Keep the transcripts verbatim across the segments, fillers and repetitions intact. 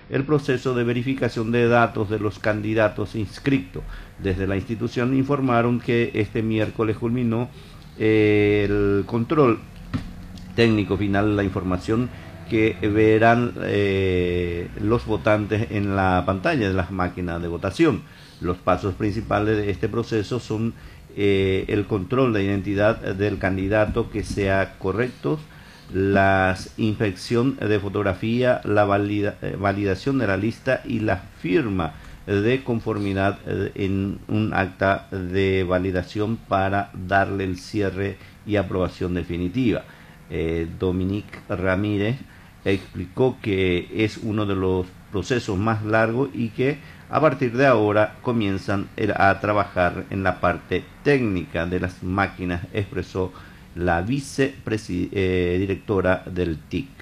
el proceso de verificación de datos de los candidatos inscritos. Desde la institución informaron que este miércoles culminó eh, el control técnico final de la información que verán eh, los votantes en la pantalla de las máquinas de votación. Los pasos principales de este proceso son eh, el control de identidad del candidato que sea correcto, la inspección de fotografía, la valida, eh, validación de la lista y la firma de conformidad eh, en un acta de validación para darle el cierre y aprobación definitiva. Eh, Dominique Ramírez explicó que es uno de los procesos más largos y que a partir de ahora comienzan a trabajar en la parte técnica de las máquinas, expresó la vicedirectora eh, del T I C.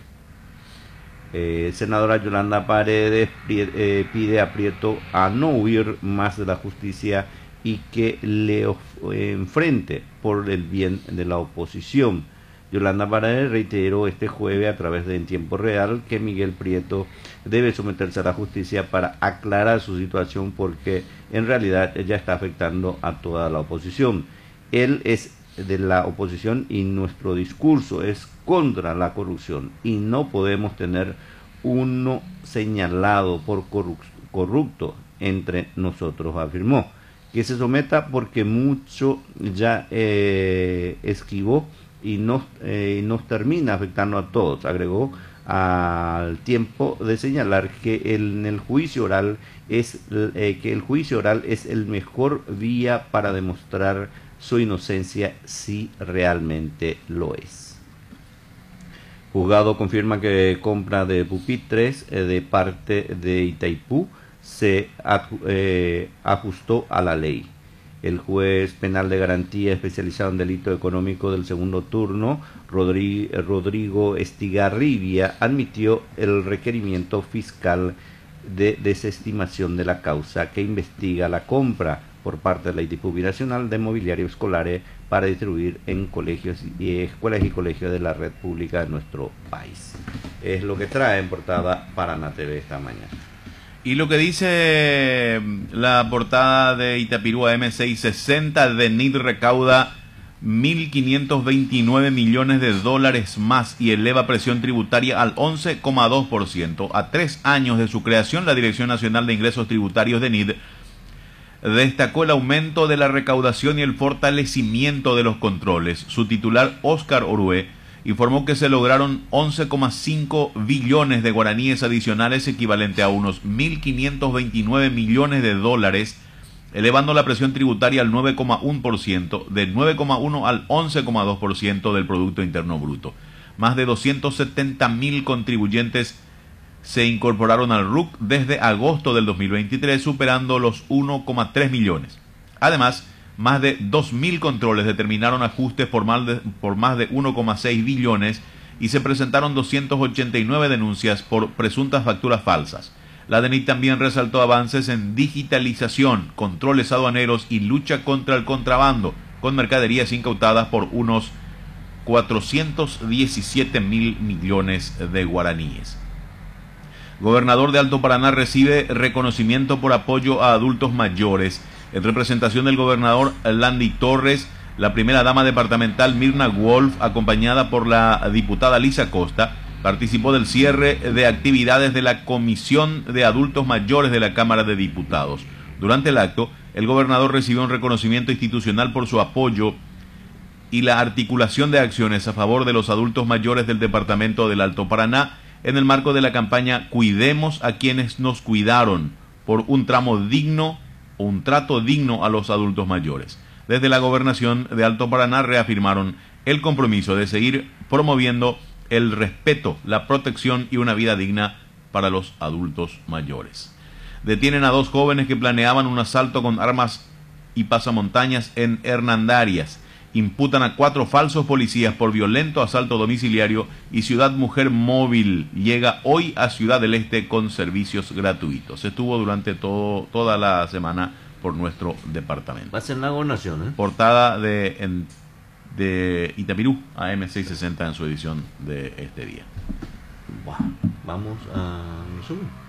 Eh, senadora Yolanda Paredes eh, pide a Prieto a no huir más de la justicia y que le eh, enfrente por el bien de la oposición. Yolanda Paredes reiteró este jueves a través de En Tiempo Real que Miguel Prieto debe someterse a la justicia para aclarar su situación porque en realidad ya está afectando a toda la oposición. Él es de la oposición y nuestro discurso es contra la corrupción y no podemos tener uno señalado por corrupto entre nosotros, afirmó. Que se someta porque mucho ya eh, esquivó y nos, eh, nos termina afectando a todos, agregó al tiempo de señalar que el, en el juicio oral es eh, que el juicio oral es el mejor vía para demostrar su inocencia si realmente lo es. Juzgado confirma que compra de pupitres eh, de parte de Itaipú se eh, ajustó a la ley. El juez penal de garantía especializado en delito económico del segundo turno, Rodrigo, Rodrigo Estigarribia, admitió el requerimiento fiscal de desestimación de la causa que investiga la compra por parte de la Itaipú Binacional de mobiliario escolar para distribuir en colegios y escuelas y colegios de la red pública de nuestro país. Es lo que trae en portada Paraná T V esta mañana. Y lo que dice la portada de Itapirú A M seiscientos sesenta, DENIT recauda mil quinientos veintinueve millones de dólares más y eleva presión tributaria al once coma dos por ciento. A tres años de su creación, la Dirección Nacional de Ingresos Tributarios DENIT destacó el aumento de la recaudación y el fortalecimiento de los controles. Su titular, Óscar Orue, informó que se lograron once coma cinco billones de guaraníes adicionales, equivalente a unos mil quinientos veintinueve millones de dólares, elevando la presión tributaria al nueve coma uno por ciento, del nueve coma uno al once coma dos por ciento del Producto Interno Bruto. Más de doscientos setenta mil contribuyentes se incorporaron al R U C desde agosto del dos mil veintitrés, superando los uno coma tres millones. Además, más de dos mil controles determinaron ajustes por más de, por más de uno coma seis billones y se presentaron doscientas ochenta y nueve denuncias por presuntas facturas falsas. La DENIT también resaltó avances en digitalización, controles aduaneros y lucha contra el contrabando, con mercaderías incautadas por unos cuatrocientos diecisiete mil millones de guaraníes. Gobernador de Alto Paraná recibe reconocimiento por apoyo a adultos mayores. En representación del gobernador Landy Torres, la primera dama departamental Mirna Wolf, acompañada por la diputada Lisa Costa, participó del cierre de actividades de la Comisión de Adultos Mayores de la Cámara de Diputados. Durante el acto, el gobernador recibió un reconocimiento institucional por su apoyo y la articulación de acciones a favor de los adultos mayores del departamento del Alto Paraná en el marco de la campaña Cuidemos a quienes nos cuidaron, por un tramo digno un trato digno a los adultos mayores. Desde la gobernación de Alto Paraná reafirmaron el compromiso de seguir promoviendo el respeto, la protección y una vida digna para los adultos mayores. Detienen a dos jóvenes que planeaban un asalto con armas y pasamontañas en Hernandarias. Imputan a cuatro falsos policías por violento asalto domiciliario y Ciudad Mujer Móvil llega hoy a Ciudad del Este con servicios gratuitos. Estuvo durante todo, toda la semana por nuestro departamento. Va a ser la gobernación, ¿eh? Portada de, en, de Itapirú A M seiscientos sesenta en su edición de este día. Wow. Vamos a resumen.